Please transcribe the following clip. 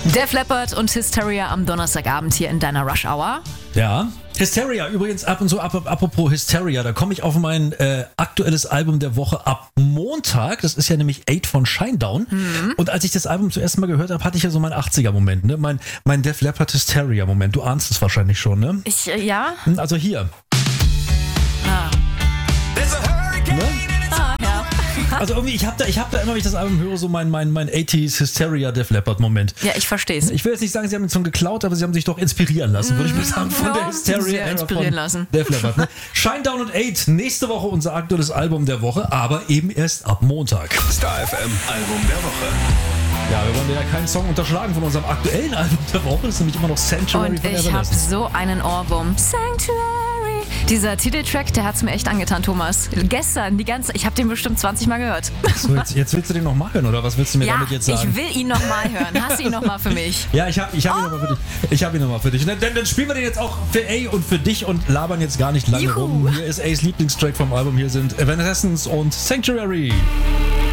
Def Leppard und Hysteria am Donnerstagabend hier in deiner Rush Hour. Ja. Hysteria, übrigens ab und zu, apropos Hysteria, da komme ich auf mein aktuelles Album der Woche ab Montag. Das ist ja nämlich 8 von Shinedown. Und als ich das Album zuerst mal gehört habe, hatte ich ja so meinen 80er-Moment, ne? Mein Def Leppard Hysteria-Moment. Du ahnst es wahrscheinlich schon, ne? Ja? Also hier. Ah. Ne? Ja. Also irgendwie, ich hab da immer, wenn ich das Album höre, so mein 80s Hysteria Def Leppard Moment. Ja, ich versteh's. Ich will jetzt nicht sagen, sie haben den Song geklaut, aber sie haben sich doch inspirieren lassen, würde ich mal sagen, von der Hysteria sehr inspirieren lassen. Def Leppard. Ne? Shinedown und 8, nächste Woche unser aktuelles Album der Woche, aber eben erst ab Montag. Star FM Album der Woche. Ja, wir wollen ja keinen Song unterschlagen von unserem aktuellen Album der Woche. Das ist nämlich immer noch Sanctuary Und von ich habe Evanescence. so einen Ohrwurm. Sanctuary. Dieser Titeltrack, der hat's mir echt angetan, Thomas. Gestern, ich habe den bestimmt 20 Mal gehört. So, jetzt willst du den noch mal hören, oder was willst du mir damit jetzt sagen? Ich will ihn nochmal hören. Hast du ihn nochmal für mich? Ja, ich hab ihn nochmal für dich. Ich habe ihn nochmal für dich. Dann spielen wir den jetzt auch für A und für dich und labern jetzt gar nicht lange Juhu. rum. Hier ist A's Lieblingstrack vom Album. Hier sind Evanescence und Sanctuary.